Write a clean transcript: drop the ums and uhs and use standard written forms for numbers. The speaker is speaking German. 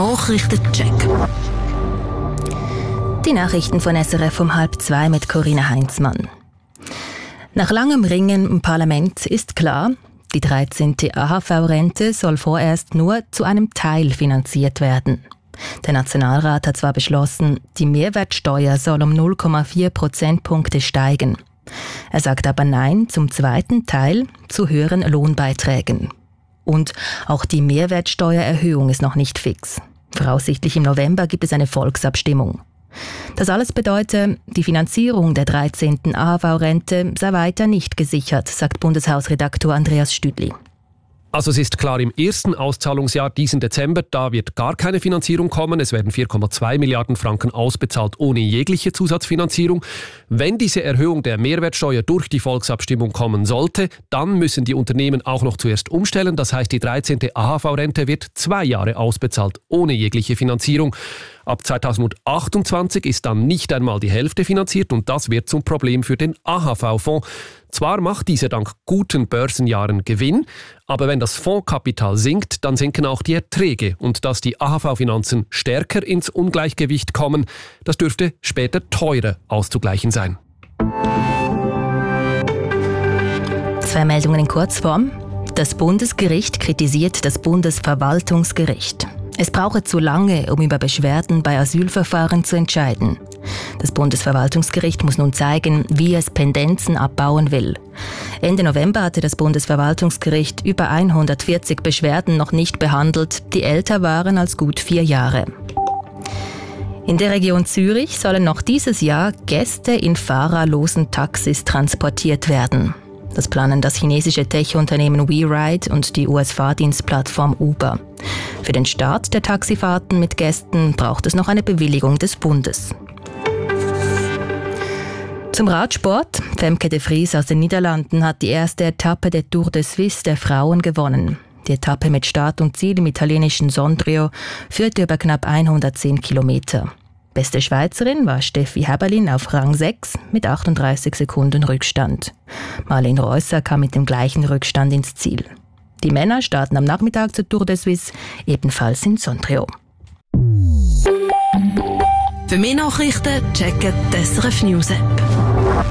Nachrichtencheck. Die Nachrichten von SRF um 1:30 mit Corinna Heinzmann. Nach langem Ringen im Parlament ist klar, die 13. AHV-Rente soll vorerst nur zu einem Teil finanziert werden. Der Nationalrat hat zwar beschlossen, die Mehrwertsteuer soll um 0,4 Prozentpunkte steigen. Er sagt aber Nein zum zweiten Teil, zu höheren Lohnbeiträgen. Und auch die Mehrwertsteuererhöhung ist noch nicht fix. Voraussichtlich im November gibt es eine Volksabstimmung. Das alles bedeutet, die Finanzierung der 13. AHV-Rente sei weiter nicht gesichert, sagt Bundeshausredaktor Andreas Stüdli. Also es ist klar, im ersten Auszahlungsjahr diesen Dezember, da wird gar keine Finanzierung kommen. Es werden 4,2 Milliarden Franken ausbezahlt ohne jegliche Zusatzfinanzierung. Wenn diese Erhöhung der Mehrwertsteuer durch die Volksabstimmung kommen sollte, dann müssen die Unternehmen auch noch zuerst umstellen. Das heißt, die 13. AHV-Rente wird 2 Jahre ausbezahlt ohne jegliche Finanzierung. Ab 2028 ist dann nicht einmal die Hälfte finanziert und das wird zum Problem für den AHV-Fonds. Zwar macht dieser dank guten Börsenjahren Gewinn, aber wenn das Fondskapital sinkt, dann sinken auch die Erträge. Und dass die AHV-Finanzen stärker ins Ungleichgewicht kommen, das dürfte später teurer auszugleichen sein. 2 Meldungen in Kurzform. Das Bundesgericht kritisiert das Bundesverwaltungsgericht. Es brauche zu lange, um über Beschwerden bei Asylverfahren zu entscheiden. Das Bundesverwaltungsgericht muss nun zeigen, wie es Pendenzen abbauen will. Ende November hatte das Bundesverwaltungsgericht über 140 Beschwerden noch nicht behandelt, die älter waren als gut 4 Jahre. In der Region Zürich sollen noch dieses Jahr Gäste in fahrerlosen Taxis transportiert werden. Das planen das chinesische Tech-Unternehmen WeRide und die US-Fahrdienstplattform Uber. Für den Start der Taxifahrten mit Gästen braucht es noch eine Bewilligung des Bundes. Zum Radsport. Femke de Vries aus den Niederlanden hat die erste Etappe der Tour de Suisse der Frauen gewonnen. Die Etappe mit Start und Ziel im italienischen Sondrio führte über knapp 110 Kilometer. Beste Schweizerin war Steffi Häberlin auf Rang 6 mit 38 Sekunden Rückstand. Marlene Reusser kam mit dem gleichen Rückstand ins Ziel. Die Männer starten am Nachmittag zur Tour de Suisse, ebenfalls in Sondrio. Für mehr Nachrichten checken die SRF News App.